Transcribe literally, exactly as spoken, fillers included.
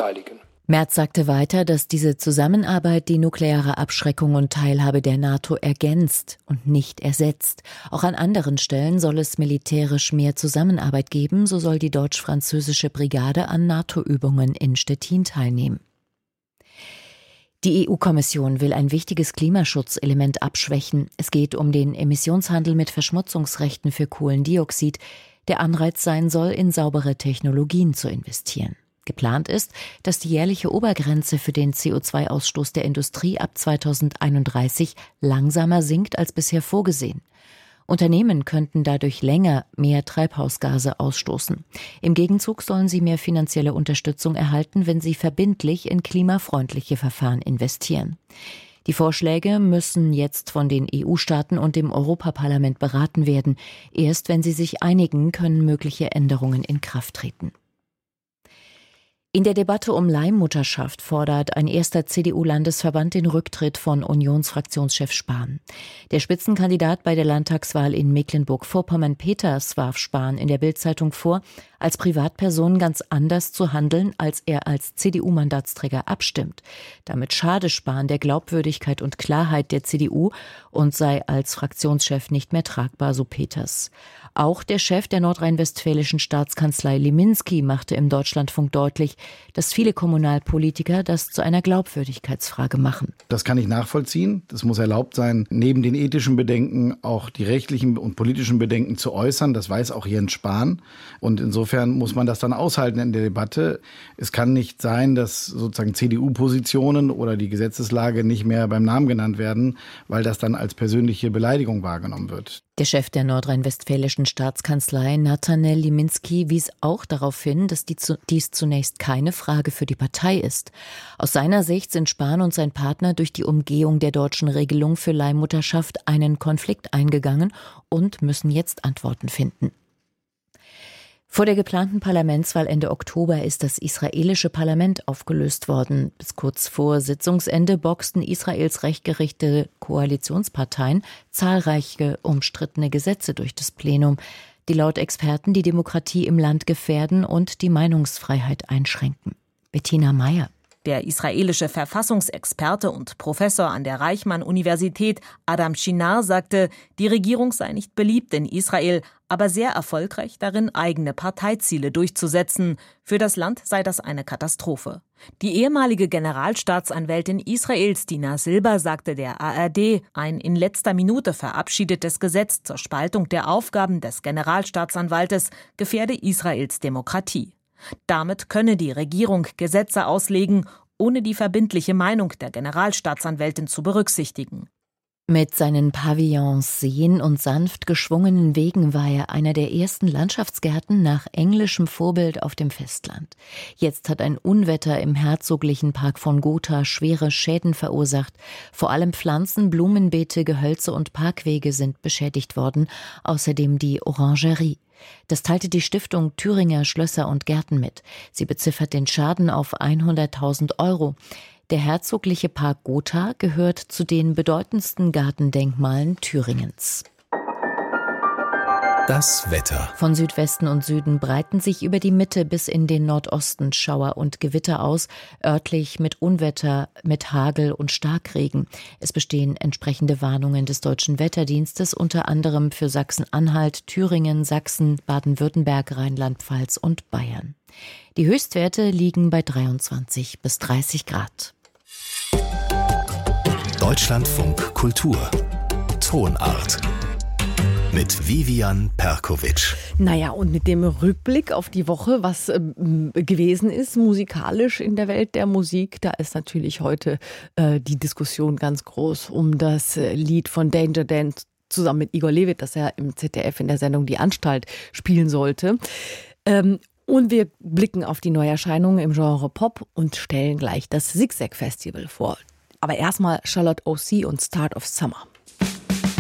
beteiligen. Merz sagte weiter, dass diese Zusammenarbeit die nukleare Abschreckung und Teilhabe der NATO ergänzt und nicht ersetzt. Auch an anderen Stellen soll es militärisch mehr Zusammenarbeit geben, so soll die deutsch-französische Brigade an NATO-Übungen in Stettin teilnehmen. Die E U-Kommission will ein wichtiges Klimaschutzelement abschwächen. Es geht um den Emissionshandel mit Verschmutzungsrechten für Kohlendioxid, der Anreiz sein soll, in saubere Technologien zu investieren. Geplant ist, dass die jährliche Obergrenze für den C O zwei Ausstoß der Industrie ab zweitausendeinunddreißig langsamer sinkt als bisher vorgesehen. Unternehmen könnten dadurch länger mehr Treibhausgase ausstoßen. Im Gegenzug sollen sie mehr finanzielle Unterstützung erhalten, wenn sie verbindlich in klimafreundliche Verfahren investieren. Die Vorschläge müssen jetzt von den E U-Staaten und dem Europaparlament beraten werden. Erst wenn sie sich einigen, können mögliche Änderungen in Kraft treten. In der Debatte um Leihmutterschaft fordert ein erster C D U-Landesverband den Rücktritt von Unionsfraktionschef Spahn. Der Spitzenkandidat bei der Landtagswahl in Mecklenburg-Vorpommern-Peters warf Spahn in der Bild-Zeitung vor, als Privatperson ganz anders zu handeln, als er als C D U-Mandatsträger abstimmt. Damit schade Spahn der Glaubwürdigkeit und Klarheit der C D U und sei als Fraktionschef nicht mehr tragbar, so Peters. Auch der Chef der nordrhein-westfälischen Staatskanzlei Liminski machte im Deutschlandfunk deutlich, dass viele Kommunalpolitiker das zu einer Glaubwürdigkeitsfrage machen. Das kann ich nachvollziehen. Das muss erlaubt sein, neben den ethischen Bedenken auch die rechtlichen und politischen Bedenken zu äußern. Das weiß auch Jens Spahn. Und insofern muss man das dann aushalten in der Debatte. Es kann nicht sein, dass sozusagen C D U-Positionen oder die Gesetzeslage nicht mehr beim Namen genannt werden, weil das dann als persönliche Beleidigung wahrgenommen wird. Der Chef der nordrhein-westfälischen Staatskanzlei, Nathanael Liminski, wies auch darauf hin, dass dies zunächst keine Frage für die Partei ist. Aus seiner Sicht sind Spahn und sein Partner durch die Umgehung der deutschen Regelung für Leihmutterschaft einen Konflikt eingegangen und müssen jetzt Antworten finden. Vor der geplanten Parlamentswahl Ende Oktober ist das israelische Parlament aufgelöst worden. Bis kurz vor Sitzungsende boxten Israels rechtgerichtete Koalitionsparteien zahlreiche umstrittene Gesetze durch das Plenum, die laut Experten die Demokratie im Land gefährden und die Meinungsfreiheit einschränken. Bettina Meyer. Der israelische Verfassungsexperte und Professor an der Reichmann-Universität Adam Shinar sagte, die Regierung sei nicht beliebt in Israel, aber sehr erfolgreich darin, eigene Parteiziele durchzusetzen. Für das Land sei das eine Katastrophe. Die ehemalige Generalstaatsanwältin Israels, Dina Silber, sagte der A R D, ein in letzter Minute verabschiedetes Gesetz zur Spaltung der Aufgaben des Generalstaatsanwaltes gefährde Israels Demokratie. Damit könne die Regierung Gesetze auslegen, ohne die verbindliche Meinung der Generalstaatsanwältin zu berücksichtigen. Mit seinen Pavillons, Seen und sanft geschwungenen Wegen war er einer der ersten Landschaftsgärten nach englischem Vorbild auf dem Festland. Jetzt hat ein Unwetter im herzoglichen Park von Gotha schwere Schäden verursacht. Vor allem Pflanzen, Blumenbeete, Gehölze und Parkwege sind beschädigt worden, außerdem die Orangerie. Das teilte die Stiftung Thüringer Schlösser und Gärten mit. Sie beziffert den Schaden auf hunderttausend Euro. Der herzogliche Park Gotha gehört zu den bedeutendsten Gartendenkmalen Thüringens. Das Wetter. Von Südwesten und Süden breiten sich über die Mitte bis in den Nordosten Schauer und Gewitter aus, örtlich mit Unwetter, mit Hagel und Starkregen. Es bestehen entsprechende Warnungen des Deutschen Wetterdienstes, unter anderem für Sachsen-Anhalt, Thüringen, Sachsen, Baden-Württemberg, Rheinland-Pfalz und Bayern. Die Höchstwerte liegen bei dreiundzwanzig bis dreißig Grad. Deutschlandfunk Kultur. Tonart. Mit Vivian Perkovic. Naja, und mit dem Rückblick auf die Woche, was äh, gewesen ist, musikalisch in der Welt der Musik, da ist natürlich heute äh, die Diskussion ganz groß um das äh, Lied von Danger Dan zusammen mit Igor Levit, das er im Z D F in der Sendung Die Anstalt spielen sollte. Ähm, und wir blicken auf die Neuerscheinungen im Genre Pop und stellen gleich das Zigzag Festival vor. Aber erstmal Charlotte O C und Start of Summer.